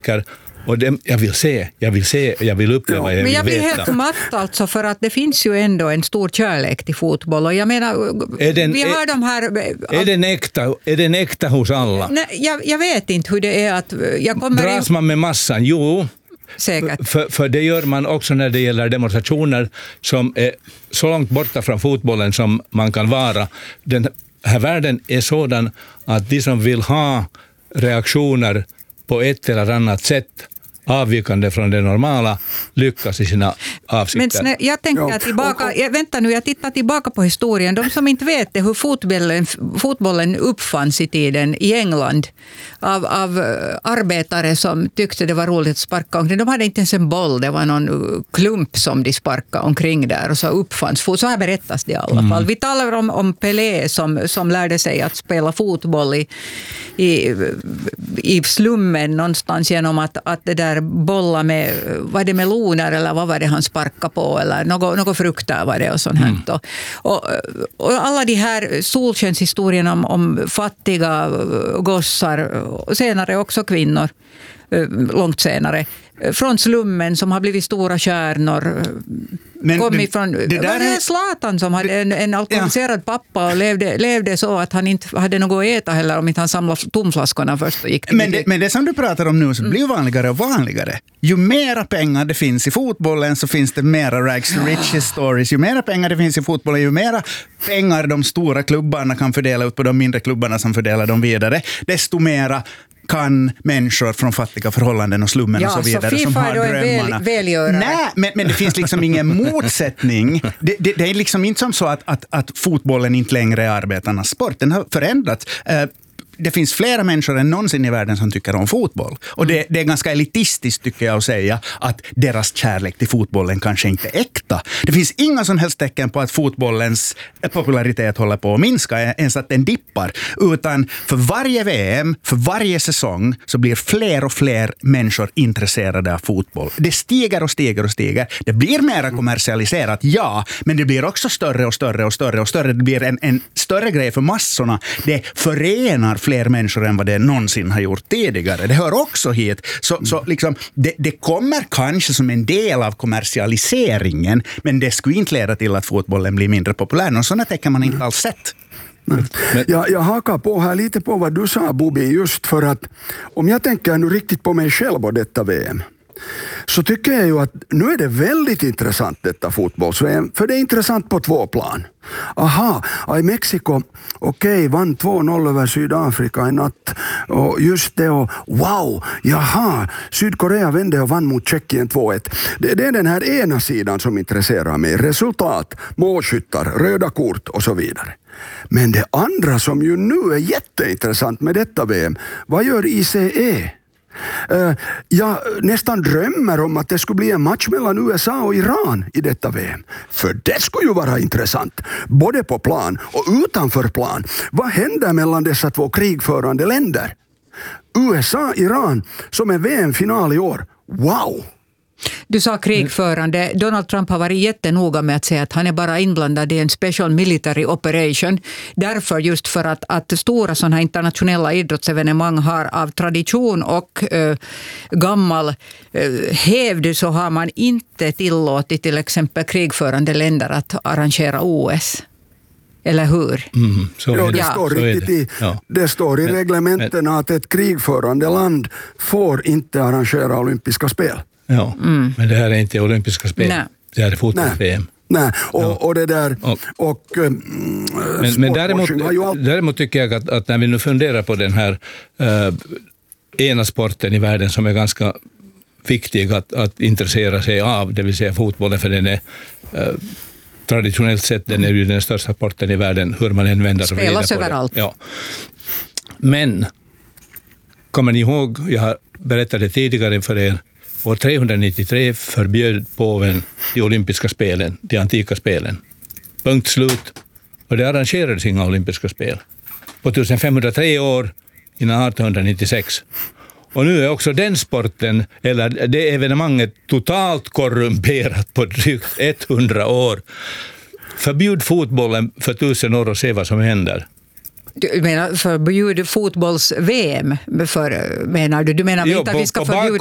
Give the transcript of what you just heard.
Och jag vill uppleva, men jag blir helt matt alltså, för att det finns ju ändå en stor kärlek till fotboll, och jag menar, vi har de här... Är den äkta hos alla? Nej, jag vet inte hur det är att... Dras man med massan? Jo. Säkert. För det gör man också när det gäller demonstrationer som är så långt borta från fotbollen som man kan vara. Den här världen är sådan att de som vill ha reaktioner på ett eller annat sätt avvikande från det normala lyckas i sina avsikter. Men jag tänker tillbaka, jag tittar tillbaka på historien. De som inte vet det, hur fotbollen uppfanns i tiden i England av arbetare som tyckte det var roligt att sparka omkring. De hade inte ens en boll, det var någon klump som de sparkade omkring där, och så uppfanns fotboll. Så här berättas det i alla fall. Vi talar om Pelé som lärde sig att spela fotboll i slummen någonstans genom att det där bolla med, var det meloner eller vad var det han sparkade på, eller något frukter var det och sånt här. Och alla de här solskenshistorierna om fattiga gossar och senare också kvinnor, långt senare, från slummen som har blivit stora stjärnor. Det var Zlatan som hade en alkoholiserad pappa och levde så att han inte hade något att äta heller om inte han samlade tomflaskorna först och gick. Men det som du pratar om nu så blir vanligare och vanligare. Ju mera pengar det finns i fotbollen så finns det mera rags to riches stories. Ju mera pengar det finns i fotbollen, ju mera pengar de stora klubbarna kan fördela ut på de mindre klubbarna som fördelar dem vidare, desto mera kan människor från fattiga förhållanden och slummen och så vidare som har drömmarna. Nej, men det finns liksom ingen motsättning. Det är liksom inte som så att fotbollen inte längre är arbetarnas sport. Den har förändrats. Det finns flera människor än någonsin i världen som tycker om fotboll. Och det är ganska elitistiskt tycker jag att säga att deras kärlek till fotbollen kanske inte är äkta. Det finns inga som helst tecken på att fotbollens popularitet håller på att minska, ens att den dippar. Utan för varje VM, för varje säsong så blir fler och fler människor intresserade av fotboll. Det stiger och stiger och stiger. Det blir mer kommersialiserat, ja, men det blir också större och större och större och större. Det blir en större grej för massorna. Det förenar fler människor än vad det någonsin har gjort tidigare. Det hör också hit. Så liksom, det kommer kanske som en del av kommersialiseringen, men det skulle inte leda till att fotbollen blir mindre populär. Och sådana tecken man inte alls sett. Jag hakar på här lite på vad du sa, Bobby, just för att om jag tänker nu riktigt på mig själv och detta VM, så tycker jag ju att nu är det väldigt intressant detta fotbolls-VM, för det är intressant på två plan. Aha, i Mexiko, vann 2-0 över Sydafrika i natt, och just det, och wow, jaha, Sydkorea vände och vann mot Tjeckien 2-1. Det är den här ena sidan som intresserar mig, resultat, målskyttar, röda kort och så vidare. Men det andra som ju nu är jätteintressant med detta VM, vad gör ICE? Jag nästan drömmer om att det skulle bli en match mellan USA och Iran i detta VM. För det skulle ju vara intressant, både på plan och utanför plan. Vad händer mellan dessa två krigförande länder? USA-Iran som är VM-final i år. Wow! Du sa krigförande. Donald Trump har varit jättenoga med att säga att han är bara inblandad i en special military operation. Därför just för att stora sådana här internationella idrottsevenemang har av tradition och gammal hävd så har man inte tillåtit till exempel krigförande länder att arrangera OS. Eller hur? Det står i reglementen att ett krigförande land får inte arrangera olympiska spel. Ja, men det här är inte olympiska spel. Nej. Det här är fotbolls-VM. Nej, och det där... Men däremot tycker jag att när vi nu funderar på den här ena sporten i världen som är ganska viktig att intressera sig av, det vill säga fotbollen, för den är... traditionellt sett den är ju den största sporten i världen, hur man än vänder och vrider på det. Spelas överallt. Ja. Men, kommer ni ihåg, jag berättade tidigare för er, år 393 förbjöd påven de olympiska spelen, de antika spelen. Punkt slut. Och det arrangerades inga olympiska spel. På 1503 år innan 1896. Och nu är också den sporten, eller det evenemanget, totalt korrumperat på drygt 100 år. Förbjud fotbollen för 1000 år och se vad som händer. Du menar förbjud fotbolls-VM? Menar du? Du menar inte att vi ska förbjuda